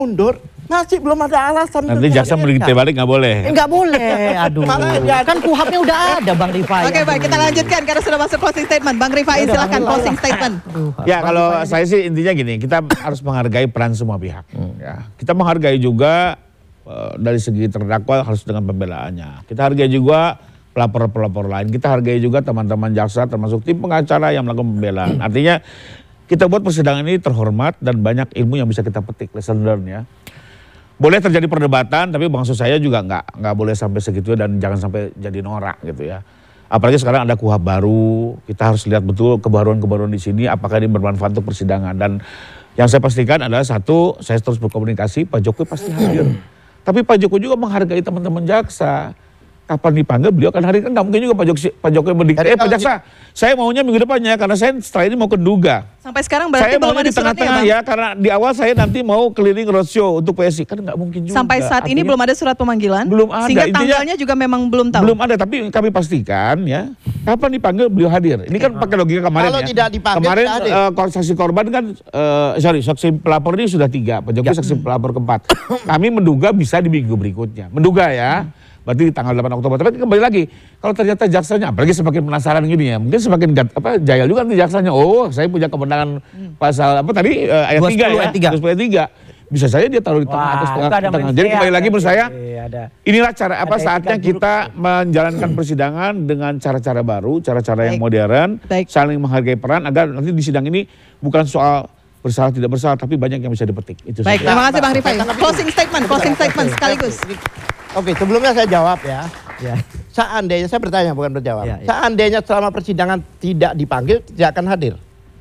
mundur, masih belum ada alasan. Nanti jaksa mendikte balik nggak boleh. Nggak boleh, aduh. Kan kuhapnya udah ada Bang Rifai. Oke, baik, kita lanjutkan karena sudah masuk closing statement. Bang Rifai, silakan closing statement. Ya, kalau saya sih intinya gini, kita harus menghargai peran semua pihak. Ya, kita menghargai juga dari segi terdakwa harus dengan pembelaannya. Kita hargai juga pelapor-pelapor lain. Kita hargai juga teman-teman jaksa termasuk tim pengacara yang melakukan pembelaan. Artinya kita buat persidangan ini terhormat dan banyak ilmu yang bisa kita petik, lesson learn ya. Boleh terjadi perdebatan, tapi maksud saya juga nggak boleh sampai segitu dan jangan sampai jadi norak gitu ya. Apalagi sekarang ada KUHP baru, kita harus lihat betul kebaruan-kebaruan di sini, apakah ini bermanfaat untuk persidangan. Dan yang saya pastikan adalah satu, saya terus berkomunikasi, Pak Jokowi pasti hadir. Tapi Pak Jokowi juga menghargai teman-teman jaksa. Kapan dipanggil beliau akan hadir, kan nggak mungkin juga Pak Jokowi mendikte, Pak Jaksa, saya maunya minggu depannya karena saya setelah ini mau ke Nduga. Sampai sekarang berarti saya belum maunya ada di tengah-tengah suratnya, ya, karena di awal saya nanti mau keliling roadshow untuk PSI, kan nggak mungkin juga. Sampai saat ini belum ada surat pemanggilan? Belum ada. Sehingga Intinya, tanggalnya juga memang belum tahu? Belum ada, tapi kami pastikan ya, kapan dipanggil beliau hadir. Ini kan pakai logika kemarin kalau ya. tidak dipanggil, kemarin saksi korban kan, saksi pelapor ini sudah 3, Pak Jokowi saksi pelapor keempat. Kami menduga bisa di minggu berikutnya, menduga ya. Berarti di tanggal 8 Oktober. Tapi kembali lagi, kalau ternyata jaksanya, apalagi semakin penasaran gini ya, mungkin semakin jayal juga nanti jaksanya. Oh, saya punya kewenangan pasal apa tadi ayat 3 ya, 3. Bisa saja dia taruh di tengah atau tengah. Jadi kembali lagi menurut saya, inilah cara saatnya kita menjalankan persidangan dengan cara-cara baru, cara-cara yang modern, saling menghargai peran agar nanti di sidang ini bukan soal bersalah tidak bersalah, tapi banyak yang bisa dipetik. Itu baik, terima kasih Bang Rifai. Closing statement sekaligus. Oke, sebelumnya saya jawab ya. Seandainya, saya bertanya bukan berjawab. Seandainya selama persidangan tidak dipanggil, tidak akan hadir.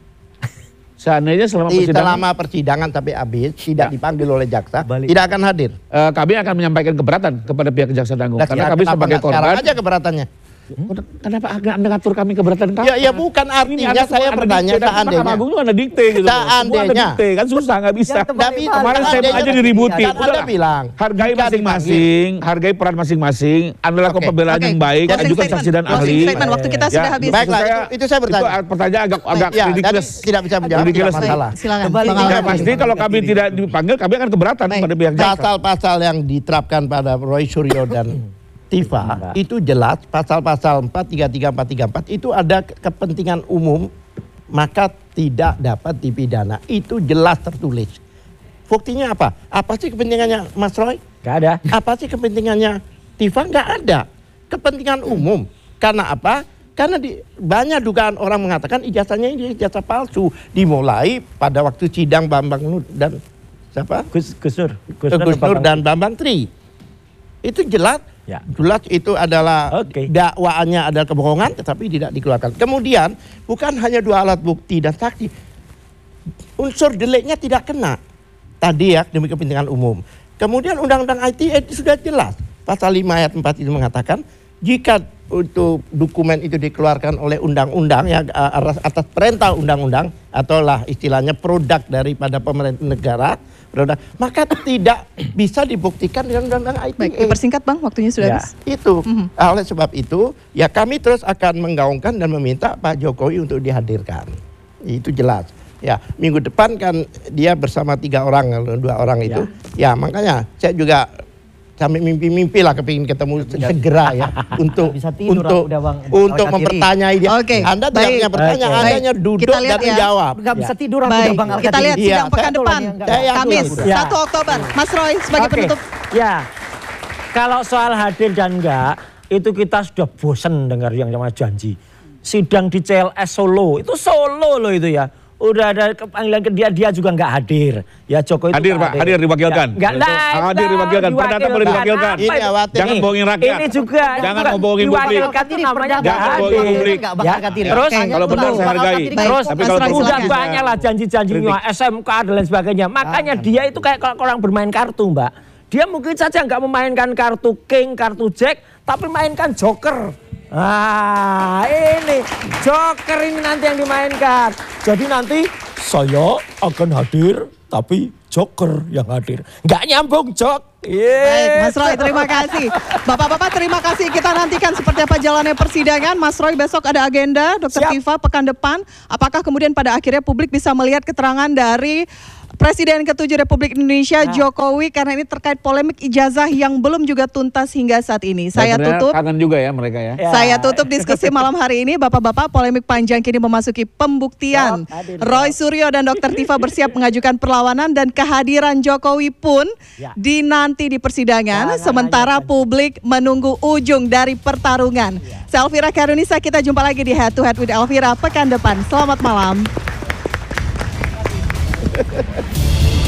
Seandainya selama persidangan sampai habis, tidak dipanggil oleh jaksa, tidak akan hadir. Kami akan menyampaikan keberatan kepada pihak Kejaksaan Agung. Karena kami sebagai korban. Sekarang aja keberatannya. Kenapa Anda ngatur kami keberatan kamu? Ya bukan artinya saya bertanya seandainya. Mahkamah Agung itu ada dikte gitu. Seandainya. Kan susah, nggak bisa. Kemarin saya aja diributi. Anda bilang. Hargai masing-masing, hargai peran masing-masing. Anda lakukan pembelaan yang baik, ajukan saksi dan ahli. Waktu kita sudah habis. Baiklah, itu saya bertanya. Itu pertanyaan agak ridiculous. Tidak bisa menjawab, tidak masalah. Silakan. Ya pasti kalau kami tidak dipanggil, kami akan keberatan pada pihak jaksa. Pasal-pasal yang diterapkan pada Roy Suryo dan Tifa itu jelas, pasal-pasal 433, 434 itu ada kepentingan umum maka tidak dapat dipidana. Itu jelas tertulis. Buktinya apa? Apa sih kepentingannya Mas Roy? Gak ada. Apa sih kepentingannya Tifa? Nggak ada. Kepentingan umum. Karena apa? Karena banyak dugaan orang mengatakan ijazahnya ini ijazah palsu. Dimulai pada waktu sidang Bambang Nur dan siapa? Gus Nur dan Bambang Tri. Itu jelas. Ya. Jelas itu adalah dakwaannya adalah kebohongan tetapi tidak dikeluarkan. Kemudian bukan hanya 2 alat bukti dan saksi. Unsur deliknya tidak kena. Tadi ya demi kepentingan umum. Kemudian undang-undang ITE itu sudah jelas. Pasal 5 ayat 4 itu mengatakan jika untuk dokumen itu dikeluarkan oleh undang-undang ya atas perintah undang-undang atau lah istilahnya produk daripada pemerintah negara, maka tidak bisa dibuktikan dengan undang-undang ITE. Baik, dipersingkat Bang, waktunya sudah habis. Itu, oleh sebab itu ya kami terus akan menggaungkan dan meminta Pak Jokowi untuk dihadirkan. Itu jelas. Ya, minggu depan kan dia bersama 3 orang, 2 orang itu. Ya, makanya saya juga sampai mimpi-mimpi lah kepingin ketemu segera ya untuk mempertanyai dia. Anda tidak punya pertanyaan, Anda hanya duduk dan menjawab. Nggak bisa tidur Bang. Kita lihat sidang pekan depan, Kamis 1 Oktober. Mas Roy sebagai penutup. Ya, kalau soal hadir dan enggak, itu kita sudah bosan dengar yang namanya janji. Sidang di CLS Solo, itu Solo loh itu ya. Udah ada panggilan ke dia juga nggak hadir. Ya Jokowi hadir Pak, hadir diwakilkan. Nggak hadir diwakilkan. Perdata boleh diwakilkan. Jangan bohongin rakyat. Ini juga. Jangan bohongin publik. Jangan bohongin publik. Terus kalau benar saya hargai. Terus udah banyak lah janji-janjinya SMK dan lain sebagainya. Makanya dia itu kayak orang bermain kartu Mbak. Dia mungkin saja nggak memainkan kartu King, kartu Jack, tapi mainkan Joker. Ini Joker ini nanti yang dimainkan. Jadi nanti saya akan hadir tapi Joker yang hadir. Nggak nyambung Jok. Baik Mas Roy, terima kasih. Bapak-bapak terima kasih. Kita nantikan seperti apa jalannya persidangan. Mas Roy besok ada agenda, Dr. Tifa pekan depan. Apakah kemudian pada akhirnya publik bisa melihat keterangan dari Presiden ke-7 Republik Indonesia Jokowi, karena ini terkait polemik ijazah yang belum juga tuntas hingga saat ini. Saya tutup. Kangen juga ya mereka ya. Saya tutup diskusi malam hari ini. Bapak-bapak, polemik panjang kini memasuki pembuktian. Roy Suryo dan Dr. Tifa bersiap mengajukan perlawanan dan kehadiran Jokowi pun dinanti di persidangan. Sementara publik menunggu ujung dari pertarungan. Saya Elvira Karunisa, kita jumpa lagi di Head to Head with Elvira pekan depan. Selamat malam.